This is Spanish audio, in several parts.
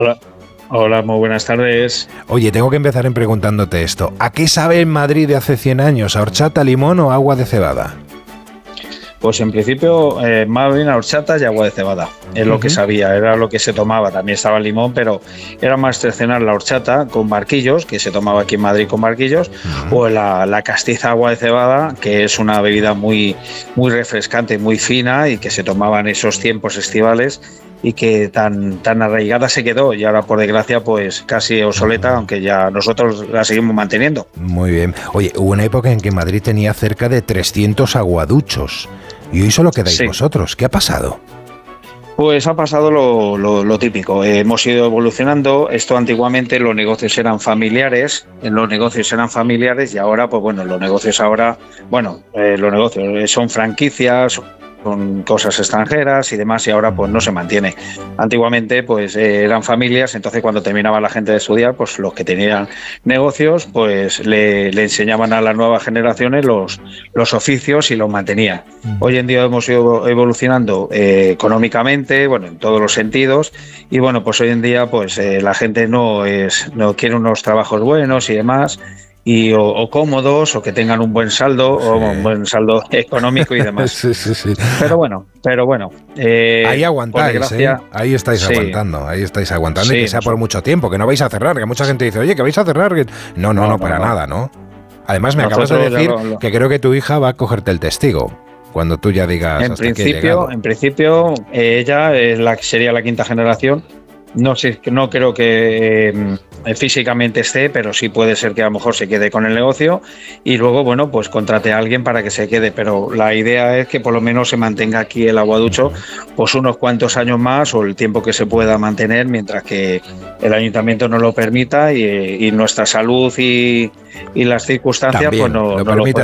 Hola, hola, muy buenas tardes. Oye, tengo que empezar en preguntándote esto. ¿A qué sabe en Madrid de hace 100 años? ¿A horchata, limón o agua de cebada? Pues en principio, más bien a horchata y agua de cebada. Es lo que sabía, era lo que se tomaba. También estaba el limón, pero era más tradicional la horchata con barquillos, que se tomaba aquí en Madrid con barquillos, o la castiza agua de cebada, que es una bebida muy, muy refrescante, muy fina y que se tomaba en esos tiempos estivales y que tan arraigada se quedó y ahora por desgracia pues casi obsoleta, aunque ya nosotros la seguimos manteniendo. Muy bien. Oye, hubo una época en que Madrid tenía cerca de 300 aguaduchos y hoy solo quedáis vosotros. ¿Qué ha pasado? Pues ha pasado lo típico. Hemos ido evolucionando. Esto antiguamente los negocios eran familiares, y ahora, pues bueno, los negocios son franquicias, con cosas extranjeras y demás, y ahora pues no se mantiene. Antiguamente pues eran familias, entonces cuando terminaba la gente de estudiar, pues los que tenían negocios pues le enseñaban a las nuevas generaciones los oficios y los mantenían. Hoy en día hemos ido evolucionando económicamente, bueno, en todos los sentidos, y bueno, pues hoy en día pues la gente no quiere unos trabajos buenos y demás, o cómodos, o que tengan un buen saldo, o un buen saldo económico y demás. Sí. Pero bueno. Ahí aguantáis, desgracia, ahí estáis aguantando, y que sea por mucho tiempo, que no vais a cerrar, que mucha gente dice, oye, que vais a cerrar. No, para nada, ¿no? Además, me acabas de decir que creo que tu hija va a cogerte el testigo. Cuando tú ya digas en principio, ella sería la quinta generación. No sé, no creo que físicamente esté, pero sí puede ser que a lo mejor se quede con el negocio y luego, bueno, pues contrate a alguien para que se quede. Pero la idea es que por lo menos se mantenga aquí el aguaducho pues unos cuantos años más, o el tiempo que se pueda mantener, mientras que el ayuntamiento no lo permita y nuestra salud y las circunstancias también, pues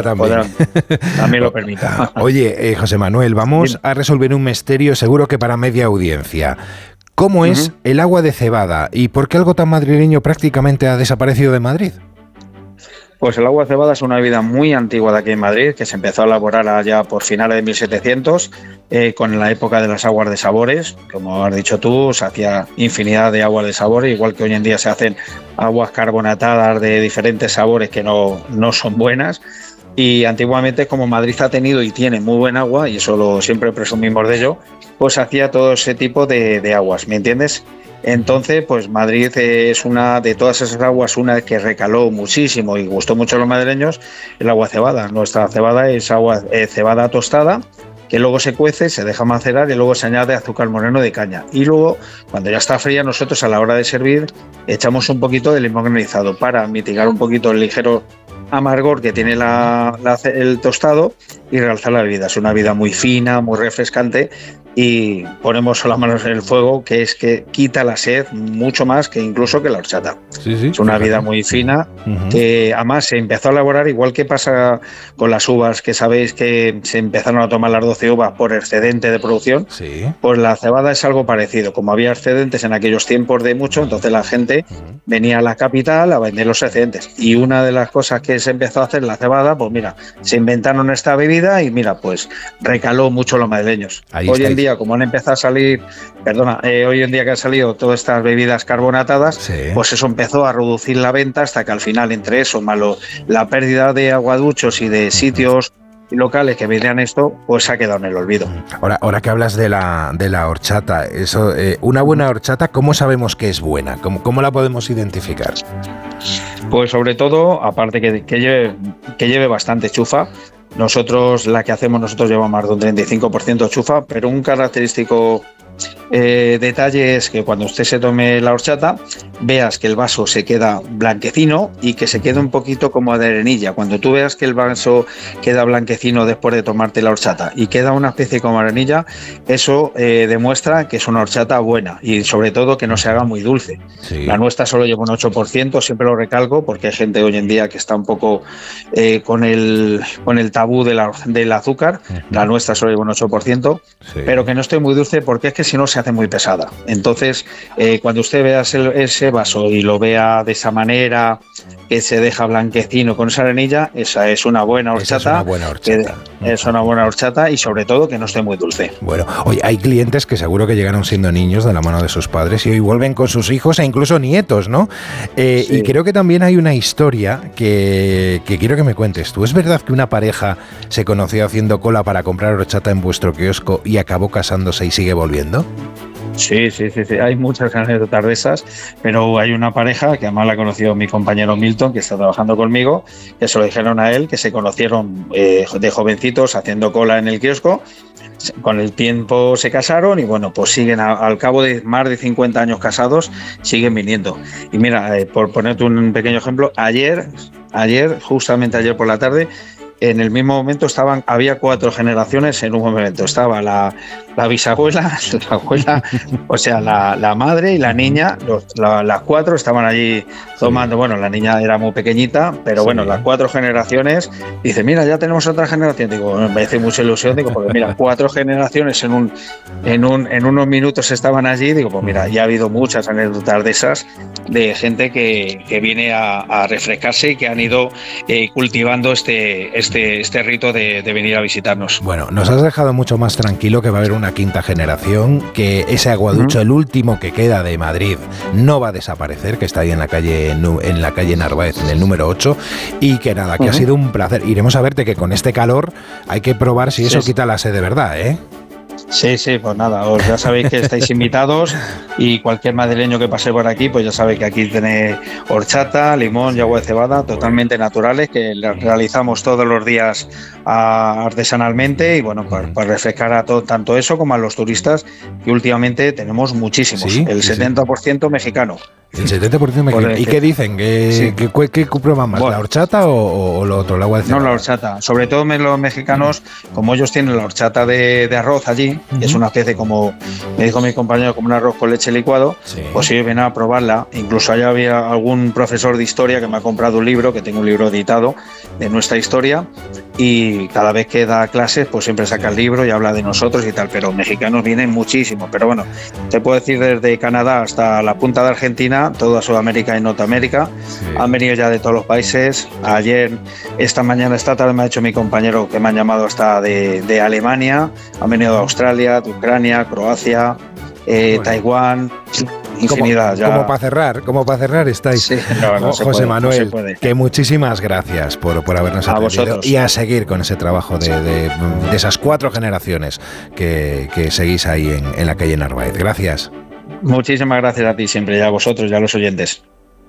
también lo permita. Oye, José Manuel, vamos a resolver un misterio seguro que para media audiencia. ¿Cómo es el agua de cebada y por qué algo tan madrileño prácticamente ha desaparecido de Madrid? Pues el agua de cebada es una bebida muy antigua de aquí en Madrid, que se empezó a elaborar allá por finales de 1700, con la época de las aguas de sabores. Como has dicho tú, se hacía infinidad de aguas de sabores, igual que hoy en día se hacen aguas carbonatadas de diferentes sabores que no son buenas. Y antiguamente, como Madrid ha tenido y tiene muy buen agua, y eso siempre presumimos de ello, pues hacía todo ese tipo de aguas, ¿me entiendes? Entonces, pues Madrid es una de todas esas aguas, una que recaló muchísimo y gustó mucho a los madrileños, el agua cebada. Nuestra cebada es agua cebada tostada, que luego se cuece, se deja macerar y luego se añade azúcar moreno de caña. Y luego, cuando ya está fría, nosotros a la hora de servir echamos un poquito de limón granizado para mitigar un poquito el ligero amargor que tiene el tostado y realzar la bebida. Es una bebida muy fina, muy refrescante, y ponemos las manos en el fuego, que es que quita la sed mucho más que incluso que la horchata. Sí, es una bebida muy fina, que además se empezó a elaborar igual que pasa con las uvas, que sabéis que se empezaron a tomar las 12 uvas por excedente de producción. Sí. Pues la cebada es algo parecido. Como había excedentes en aquellos tiempos de mucho, entonces la gente venía a la capital a vender los excedentes. Y una de las cosas que se empezó a hacer la cebada, pues mira, se inventaron esta bebida y mira, pues recaló mucho los madrileños. Hoy en día, como han empezado a salir, hoy en día que han salido todas estas bebidas carbonatadas, pues eso empezó a reducir la venta, hasta que al final, entre eso, malo la pérdida de aguaduchos y de sitios locales que vendían esto, pues se ha quedado en el olvido. Ahora que hablas de la horchata, eso, una buena horchata, ¿cómo sabemos que es buena? ¿Cómo la podemos identificar? Pues sobre todo, aparte que lleve bastante chufa. La que hacemos nosotros lleva más de un 35% chufa, pero un característico detalle es que cuando usted se tome la horchata, veas que el vaso se queda blanquecino y que se queda un poquito como de arenilla. Cuando tú veas que el vaso queda blanquecino después de tomarte la horchata y queda una especie como arenilla, eso demuestra que es una horchata buena, y sobre todo que no se haga muy dulce. Sí. La nuestra solo lleva un 8%, siempre lo recalco, porque hay gente hoy en día que está un poco con el tabú del azúcar. La nuestra solo lleva un 8%, pero que no esté muy dulce, porque es que si no se hace muy pesada. Entonces, cuando usted vea ese vaso y lo vea de esa manera, que se deja blanquecino con esa arenilla, esa es una buena horchata. Es una buena horchata y sobre todo que no esté muy dulce. Bueno, oye, hay clientes que seguro que llegaron siendo niños de la mano de sus padres y hoy vuelven con sus hijos e incluso nietos, ¿no? Sí. Y creo que también hay una historia que quiero que me cuentes tú. ¿Es verdad que una pareja se conoció haciendo cola para comprar horchata en vuestro kiosco y acabó casándose y sigue volviendo? Sí, hay muchas anécdotas de esas, pero hay una pareja que además la conoció mi compañero Milton, que está trabajando conmigo, que se lo dijeron a él, que se conocieron de jovencitos haciendo cola en el kiosco, con el tiempo se casaron y bueno, pues siguen al cabo de más de 50 años casados, siguen viniendo. Y mira, por ponerte un pequeño ejemplo, justamente ayer por la tarde, en el mismo momento había 4 generaciones en un momento. Estaba la bisabuela, la abuela, o sea, la madre y la niña, las 4 estaban allí tomando. Bueno, la niña era muy pequeñita, pero bueno, las 4 generaciones. Dice, mira, ya tenemos otra generación. Digo, me hace mucha ilusión, digo, porque mira, 4 generaciones en unos minutos estaban allí. Digo, pues mira, ya ha habido muchas anécdotas de esas, de gente que viene a refrescarse y que han ido cultivando este rito de venir a visitarnos. Bueno, nos has dejado mucho más tranquilo que va a haber una quinta generación, que ese aguaducho, el último que queda de Madrid, no va a desaparecer, que está ahí en la calle Narváez, en el número 8, y que nada, que ha sido un placer. Iremos a verte, que con este calor hay que probar si eso quita la sed de verdad, ¿eh? Sí, pues nada, ya sabéis que estáis invitados y cualquier madrileño que pase por aquí, pues ya sabe que aquí tenéis horchata, limón y agua de cebada totalmente naturales, que realizamos todos los días artesanalmente y bueno, para refrescar a tanto eso como a los turistas, que últimamente tenemos muchísimos, el 70% mexicano. El 70% mexicano. ¿Y qué dicen? ¿Qué prueban más? Bueno, ¿la horchata o lo otro, el agua de cebada? No, la horchata. Sobre todo los mexicanos, como ellos tienen la horchata de arroz allí, que es una especie, como me dijo mi compañero, como un arroz con leche licuado, pues ellos vienen a probarla. Incluso allá había algún profesor de historia que me ha comprado un libro, que tengo un libro editado de nuestra historia, y cada vez que da clases, pues siempre saca el libro y habla de nosotros y tal, pero mexicanos vienen muchísimos. Pero bueno, te puedo decir desde Canadá hasta la punta de Argentina, toda Sudamérica y Norteamérica, han venido ya de todos los países. Ayer, esta tarde me ha dicho mi compañero que me han llamado hasta de Alemania, han venido de Australia, de Ucrania, Croacia, Taiwán, infinidad. Como para cerrar estáis. Sí, José Manuel, que muchísimas gracias por habernos atendido y a seguir con ese trabajo de esas 4 generaciones que seguís ahí en la calle Narváez. Gracias. Muchísimas gracias a ti siempre, y a vosotros y a los oyentes.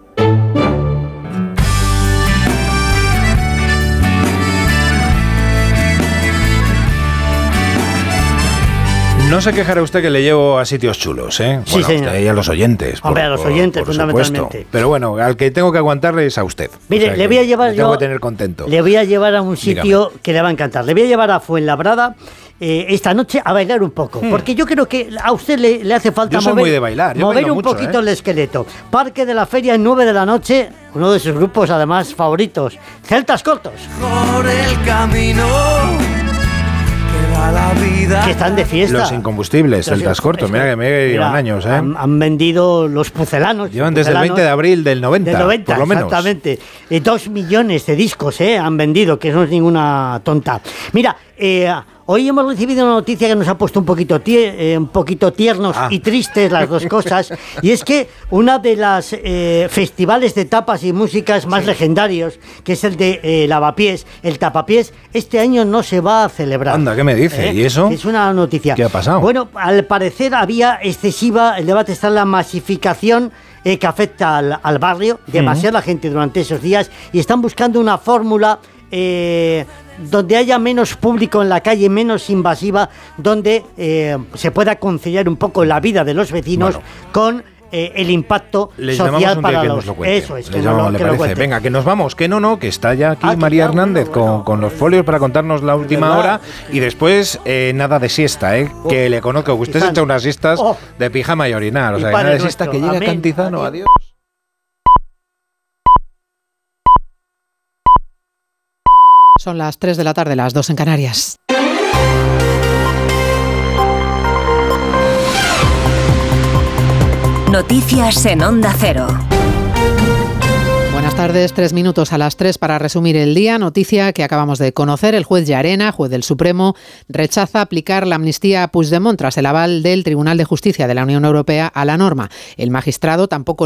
No se quejará usted que le llevo a sitios chulos, ¿eh? Sí, señor. A usted y a los oyentes. Hombre, a los oyentes, fundamentalmente. Supuesto. Pero bueno, al que tengo que aguantarle es a usted. Mire, le voy a llevar tengo que tener contento. Le voy a llevar a un sitio que le va a encantar. Le voy a llevar a Fuenlabrada esta noche a bailar un poco, porque yo creo que a usted le hace falta mover un poquito el esqueleto. Parque de la Feria, 9 de la noche, uno de sus grupos además favoritos, Celtas Cortos. Por el camino que da la vida. Que están de fiesta. Los incombustibles, Celtas Cortos, mira que me llevan años, ¿eh? Han vendido los pucelanos. Llevan desde el 20 de abril del 90, por lo menos. Exactamente. 2 millones de discos, han vendido, que no es ninguna tonta. Mira, hoy hemos recibido una noticia que nos ha puesto un poquito tiernos y tristes las dos cosas, y es que una de las festivales de tapas y músicas más legendarios, que es el de Lavapiés, el Tapapiés, este año no se va a celebrar. Anda, ¿qué me dice? ¿Y eso? Es una noticia. ¿Qué ha pasado? Bueno, al parecer había excesiva, el debate está en la masificación que afecta al barrio, demasiada gente durante esos días, y están buscando una fórmula donde haya menos público en la calle, menos invasiva, donde se pueda conciliar un poco la vida de los vecinos con el impacto social para los... Eso es, que no lo cuente. Venga, que nos vamos, que que está ya aquí María Hernández con los folios para contarnos la última hora, y después nada de siesta, que le conozco, que usted se echa unas siestas de pijama y orinar, o sea, que nada de siesta, que llega Cantizano, adiós. Son las 3 de la tarde, las 2 en Canarias. Noticias en Onda Cero. Buenas tardes, 3 minutos a las 3 para resumir el día. Noticia que acabamos de conocer. El juez Llarena, juez del Supremo, rechaza aplicar la amnistía a Puigdemont tras el aval del Tribunal de Justicia de la Unión Europea a la norma. El magistrado tampoco